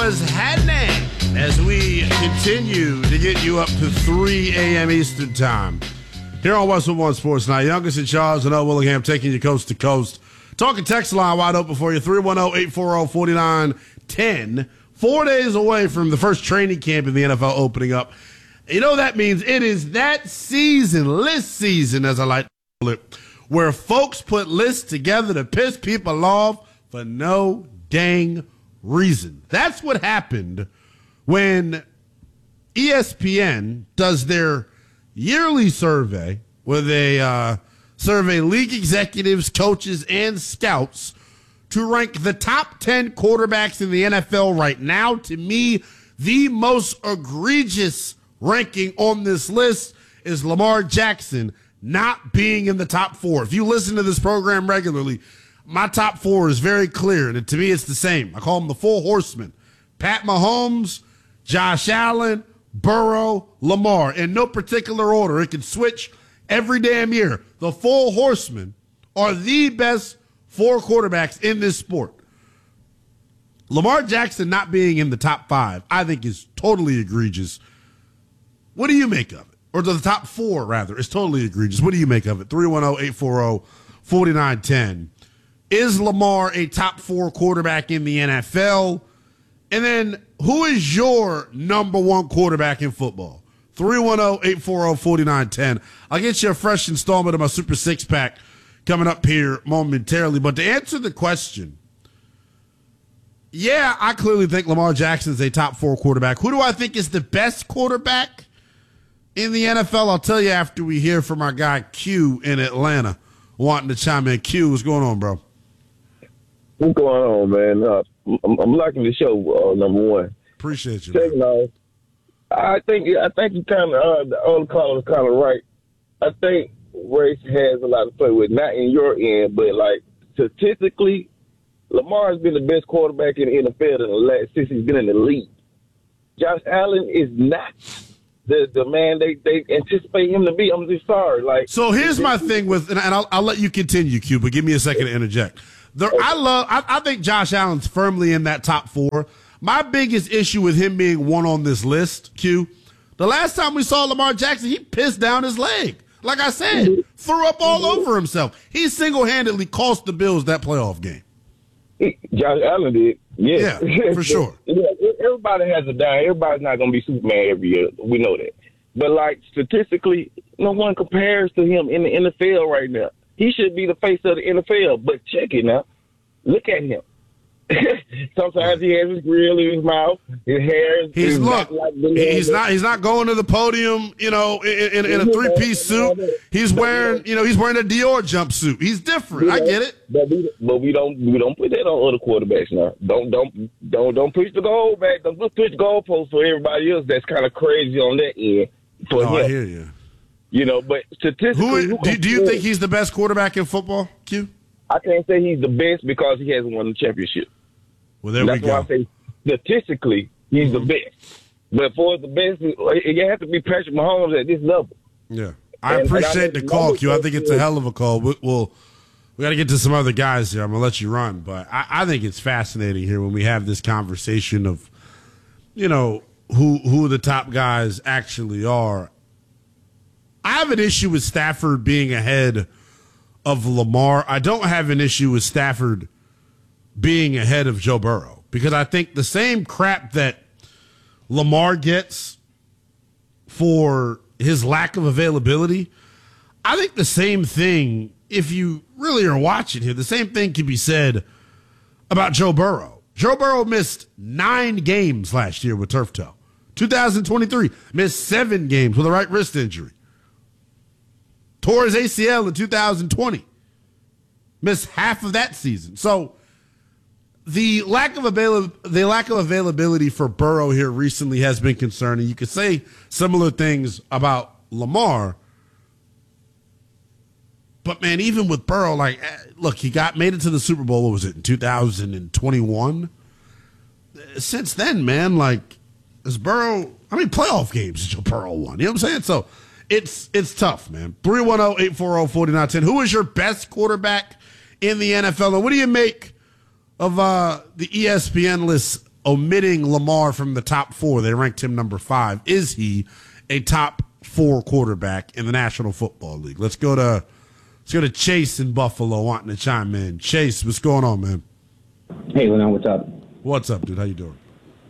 was happening as we continue to get you up to 3 a.m. Eastern Time. Here on Westwood One Sports Night, Youngest in Charge and L. Willingham taking you coast to coast. Talking text line wide open for you, 310-840-4910. 4 days away from the first training camp in the NFL opening up. You know that means it is that season, list season as I like to call it, where folks put lists together to piss people off for no dang reason. That's what happened when ESPN does their yearly survey where they survey league executives, coaches, and scouts to rank the top 10 quarterbacks in the NFL right now. To me, the most egregious ranking on this list is Lamar Jackson not being in the top 4. If you listen to this program regularly, my top 4 is very clear, and to me it's the same. I call them the Four Horsemen. Pat Mahomes, Josh Allen, Burrow, Lamar, in no particular order. It can switch every damn year. The Four Horsemen are the best 4 quarterbacks in this sport. Lamar Jackson not being in the top 5, I think, is totally egregious. What do you make of it? Or the top 4, rather, is totally egregious. What do you make of it? 310-840-4910. Is Lamar a top 4 quarterback in the NFL? And then, who is your number 1 quarterback in football? 310-840-4910. I'll get you a fresh installment of my Super 6-pack coming up here momentarily. But to answer the question, yeah, I clearly think Lamar Jackson is a top 4 quarterback. Who do I think is the best quarterback in the NFL? I'll tell you after we hear from our guy Q in Atlanta wanting to chime in. Q, what's going on, bro? What's going on, man? I'm liking the show, number one. Appreciate you. Second off, I think you kind of, the other caller's kind of right. I think race has a lot to play with, not in your end, but like statistically, Lamar has been the best quarterback in the NFL since he's been in the league. Josh Allen is not the man they anticipate him to be. I'm just sorry. Like, so here's my thing with, and I'll let you continue, Q, but give me a second to interject. I think Josh Allen's firmly in that top 4. My biggest issue with him being 1 on this list, Q, the last time we saw Lamar Jackson, he pissed down his leg. Like I said, threw up all over himself. He single-handedly cost the Bills that playoff game. Josh Allen did. Yeah, for sure. Yeah, everybody has a down. Everybody's not going to be Superman every year. We know that. But, like, statistically, no one compares to him in the NFL right now. He should be the face of the NFL, but check it now. Look at him. Sometimes he has his grill in his mouth. His hair is not going to the podium, in a 3-piece suit. He's wearing a Dior jumpsuit. He's different. I get it. But we don't put that on other quarterbacks now. Don't push the goal back. Don't push the goalpost for everybody else that's kind of crazy on that end. I hear you. But statistically, do you think he's the best quarterback in football, Q? I can't say he's the best because he hasn't won the championship. Well, there we go. That's why I say statistically he's the best. But for the best, you have to be Patrick Mahomes at this level. Yeah, I appreciate the call, Q. I think it's a hell of a call. We got to get to some other guys here. I'm gonna let you run, but I think it's fascinating here when we have this conversation of, who the top guys actually are. I have an issue with Stafford being ahead of Lamar. I don't have an issue with Stafford being ahead of Joe Burrow because I think the same crap that Lamar gets for his lack of availability, I think the same thing, if you really are watching here, the same thing can be said about Joe Burrow. Joe Burrow missed 9 games last year with turf toe. 2023, missed 7 games with a right wrist injury. Tore his ACL in 2020. Missed half of that season. So the lack of availability for Burrow here recently has been concerning. You could say similar things about Lamar. But, man, even with Burrow, look, he made it to the Super Bowl, what was it, in 2021? Since then, man, is Burrow, playoff games Joe Burrow won. You know what I'm saying? So it's tough, man. 310-840-4910. Who is your best quarterback in the NFL? And what do you make of the ESPN list omitting Lamar from the top 4, they ranked him number 5. Is he a top 4 quarterback in the National Football League? Let's go to Chase in Buffalo wanting to chime in. Chase, what's going on, man? Hey, Leno, what's up? What's up, dude? How you doing?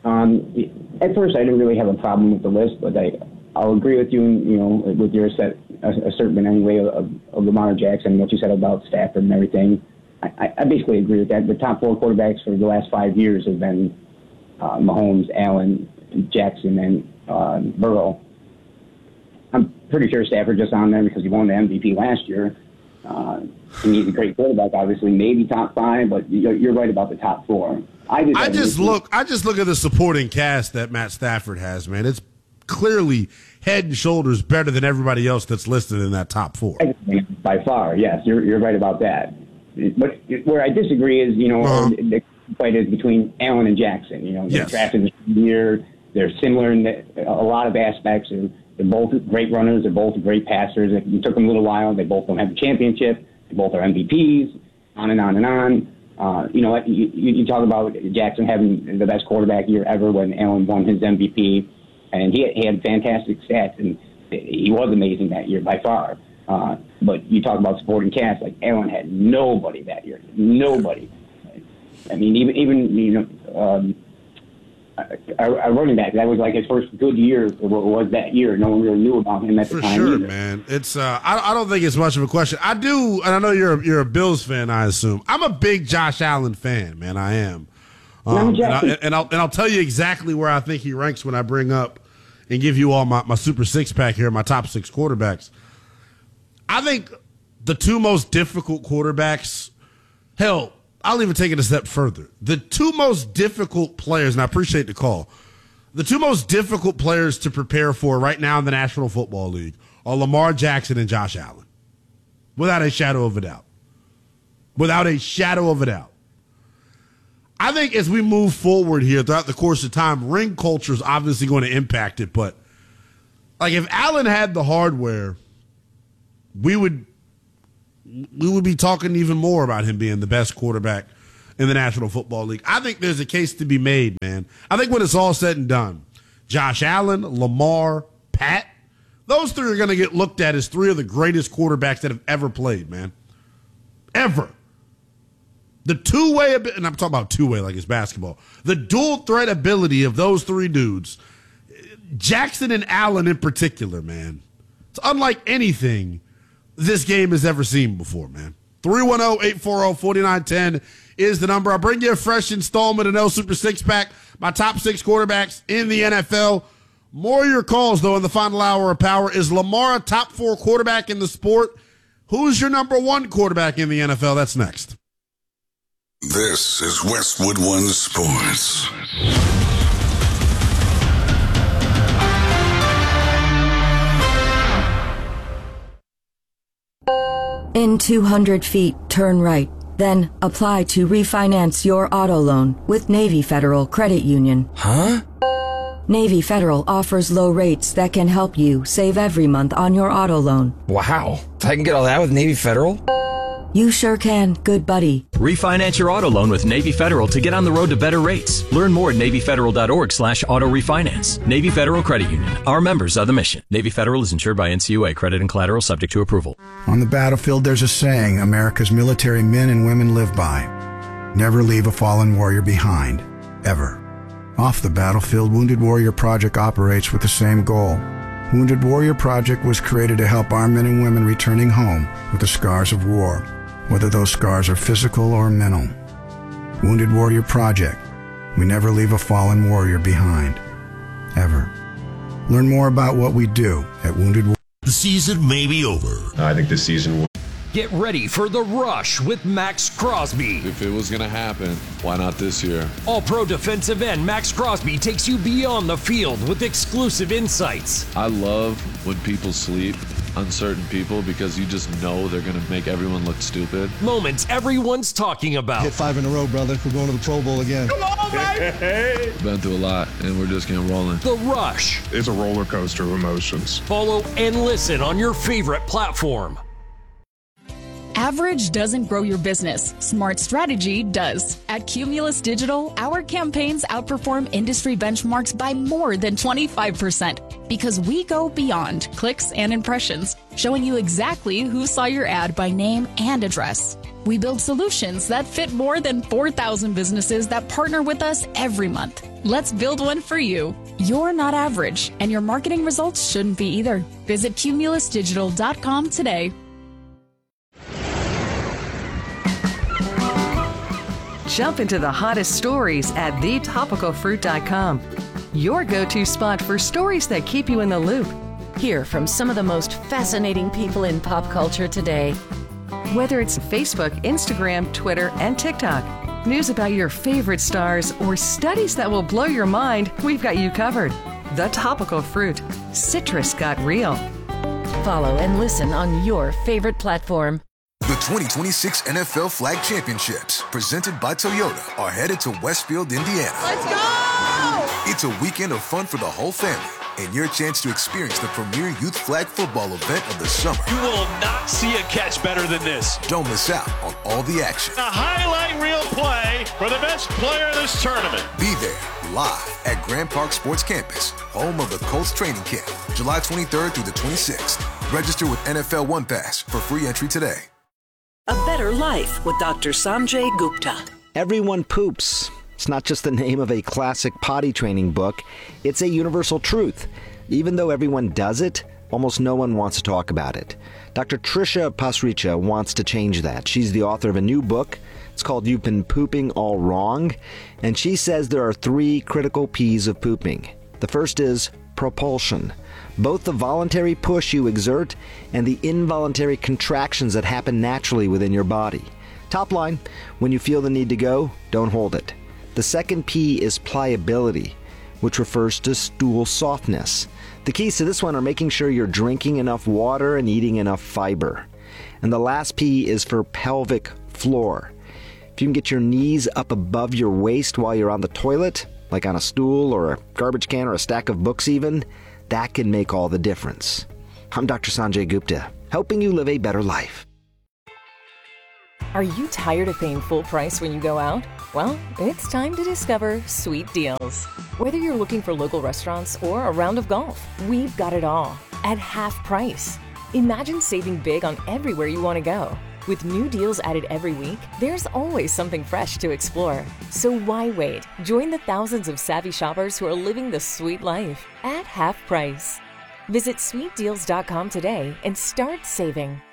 At first, I didn't really have a problem with the list, but I'll agree with you, with your assertion anyway of Lamar Jackson, what you said about Stafford and everything. I basically agree with that. The top 4 quarterbacks for the last 5 years have been Mahomes, Allen, Jackson, and Burrow. I'm pretty sure Stafford just on there because he won the MVP last year. And he's a great quarterback, obviously, maybe top 5, but you're right about the top 4. I just look at the supporting cast that Matt Stafford has, man. It's clearly head and shoulders better than everybody else that's listed in that top 4. By far, yes, you're right about that. But where I disagree is, the fight is between Allen and Jackson. They're drafted this year. They're similar in a lot of aspects. They're both great runners. They're both great passers. It took them a little while. They both don't have a championship. They both are MVPs, on and on and on. You talk about Jackson having the best quarterback year ever when Allen won his MVP, and he had fantastic stats, and he was amazing that year by far. But you talk about supporting cast, like Allen had nobody that year. Nobody. I mean, even a running back, that was like his first good year was that year. No one really knew about him at the time. For sure, either. Man. It's I don't think it's much of a question. I do, and I know you're a Bills fan, I assume. I'm a big Josh Allen fan, man. I am. And I'll tell you exactly where I think he ranks when I bring up and give you all my Super Six pack here, my top 6 quarterbacks. I think the 2 most difficult quarterbacks, hell, I'll even take it a step further. The 2 most difficult players, and I appreciate the call, the 2 most difficult players to prepare for right now in the National Football League are Lamar Jackson and Josh Allen. Without a shadow of a doubt. Without a shadow of a doubt. I think as we move forward here throughout the course of time, ring culture is obviously going to impact it, but like if Allen had the hardware, we would be talking even more about him being the best quarterback in the National Football League. I think there's a case to be made, man. I think when it's all said and done, Josh Allen, Lamar, Pat, those 3 are going to get looked at as 3 of the greatest quarterbacks that have ever played, man. Ever. The two-way, and I'm talking about two-way like it's basketball, the dual threat ability of those 3 dudes, Jackson and Allen in particular, man, it's unlike anything this game has ever seen before, man. 310-840-4910 is the number. I'll bring you a fresh installment of No Super Six Pack, my top 6 quarterbacks in the NFL. More of your calls, though, in the final hour of Power. Is Lamar a top 4 quarterback in the sport? Who's your number 1 quarterback in the NFL? That's next. This is Westwood One Sports. In 200 feet, turn right. Then apply to refinance your auto loan with Navy Federal Credit Union. Huh? Navy Federal offers low rates that can help you save every month on your auto loan. Wow. I can get all that with Navy Federal? You sure can, good buddy. Refinance your auto loan with Navy Federal to get on the road to better rates. Learn more at NavyFederal.org/auto refinance. Navy Federal Credit Union. Our members are the mission. Navy Federal is insured by NCUA. Credit and collateral subject to approval. On the battlefield, there's a saying America's military men and women live by. Never leave a fallen warrior behind. Ever. Off the battlefield, Wounded Warrior Project operates with the same goal. Wounded Warrior Project was created to help our men and women returning home with the scars of war, whether those scars are physical or mental. Wounded Warrior Project. We never leave a fallen warrior behind. Ever. Learn more about what we do at Wounded Warrior. The season may be over. I think this season will. Get ready for The Rush with Max Crosby. If it was going to happen, why not this year? All-pro defensive end Max Crosby takes you beyond the field with exclusive insights. I love when people sleep on certain people because you just know they're going to make everyone look stupid. Moments everyone's talking about. Hit 5 in a row, brother. We're going to the Pro Bowl again. Come on, baby! Been through a lot, and we're just getting rolling. The Rush. It's a roller coaster of emotions. Follow and listen on your favorite platform. Average doesn't grow your business. Smart strategy does. At Cumulus Digital, our campaigns outperform industry benchmarks by more than 25% because we go beyond clicks and impressions, showing you exactly who saw your ad by name and address. We build solutions that fit more than 4,000 businesses that partner with us every month. Let's build one for you. You're not average, and your marketing results shouldn't be either. Visit cumulusdigital.com today. Jump into the hottest stories at thetopicalfruit.com. Your go-to spot for stories that keep you in the loop. Hear from some of the most fascinating people in pop culture today. Whether it's Facebook, Instagram, Twitter, and TikTok, news about your favorite stars, or studies that will blow your mind, we've got you covered. The Topical Fruit. Citrus got real. Follow and listen on your favorite platform. The 2026 NFL Flag Championships, presented by Toyota, are headed to Westfield, Indiana. Let's go! It's a weekend of fun for the whole family and your chance to experience the premier youth flag football event of the summer. You will not see a catch better than this. Don't miss out on all the action. A highlight reel play for the best player of this tournament. Be there live at Grand Park Sports Campus, home of the Colts training camp, July 23rd through the 26th. Register with NFL One Pass for free entry today. A Better Life with Dr. Sanjay Gupta. Everyone poops. It's not just the name of a classic potty training book. It's a universal truth. Even though everyone does it, almost no one wants to talk about it. Dr. Trisha Pasricha wants to change that. She's the author of a new book. It's called You've Been Pooping All Wrong. And she says there are 3 critical P's of pooping. The first is propulsion. Both the voluntary push you exert and the involuntary contractions that happen naturally within your body. Top line, when you feel the need to go, don't hold it. The second P is pliability, which refers to stool softness. The keys to this one are making sure you're drinking enough water and eating enough fiber. And the last P is for pelvic floor. If you can get your knees up above your waist while you're on the toilet, like on a stool or a garbage can or a stack of books even, that can make all the difference. I'm Dr. Sanjay Gupta, helping you live a better life. Are you tired of paying full price when you go out? Well, it's time to discover Sweet Deals. Whether you're looking for local restaurants or a round of golf, we've got it all at half price. Imagine saving big on everywhere you want to go. With new deals added every week, there's always something fresh to explore. So why wait? Join the thousands of savvy shoppers who are living the sweet life at half price. Visit sweetdeals.com today and start saving.